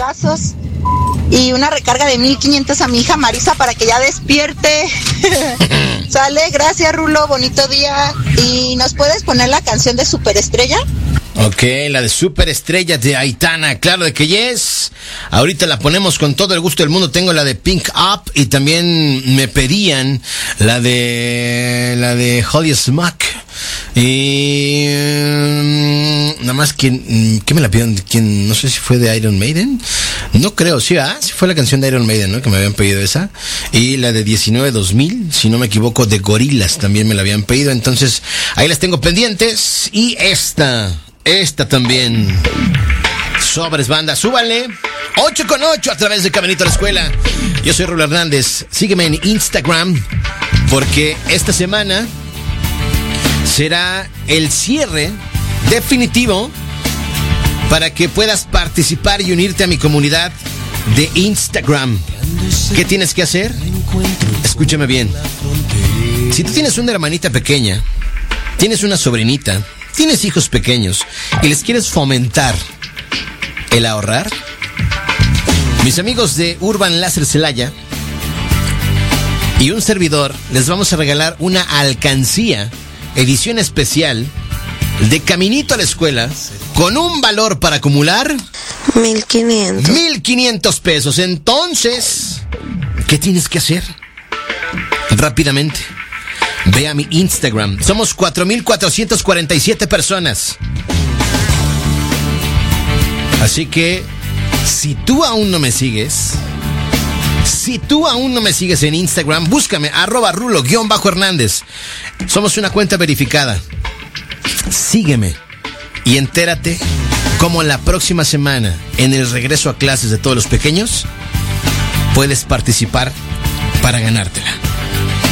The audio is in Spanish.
vasos y una recarga de 1,500 a mi hija Marisa para que ya despierte. Sale, gracias Rulo, bonito día. ¿Y nos puedes poner la canción de Superestrella? Ok, la de Superestrella de Aitana, claro de que yes. Ahorita la ponemos con todo el gusto del mundo. Tengo la de Pink Up y también me pedían la de Holy Smoke. Y nada más que me la pidieron, ¿quién? No sé si fue de Iron Maiden. No creo, sí fue la canción de Iron Maiden, ¿no? Que me habían pedido esa. Y la de 19-2000, si no me equivoco, de Gorillaz también me la habían pedido. Entonces, ahí las tengo pendientes. Y esta también. Sobres, banda, súbale. 8:8 a través de Caminito a la Escuela. Yo soy Rulo Hernández. Sígueme en Instagram, porque esta semana será el cierre definitivo para que puedas participar y unirte a mi comunidad de Instagram. ¿Qué tienes que hacer? Escúchame bien. Si tú tienes una hermanita pequeña, tienes una sobrinita, tienes hijos pequeños y les quieres fomentar el ahorrar, mis amigos de Urban Láser Celaya y un servidor les vamos a regalar una alcancía edición especial de Caminito a la Escuela con un valor para acumular 1,500 pesos. Entonces, ¿qué tienes que hacer? Rápidamente, ve a mi Instagram. Somos 4,447 personas. Así que, si tú aún no me sigues en Instagram, búscame, @Rulo_Hernández. Somos una cuenta verificada. Sígueme y entérate cómo la próxima semana, en el regreso a clases de todos los pequeños, puedes participar para ganártela.